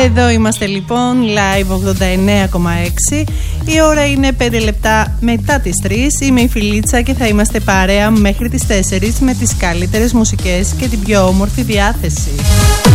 Εδώ είμαστε λοιπόν, live 89,6. Η ώρα είναι 5 λεπτά μετά τις 3. Είμαι η Φιλίτσα και θα είμαστε παρέα μέχρι τις 4 με τις καλύτερες μουσικές και την πιο όμορφη διάθεση.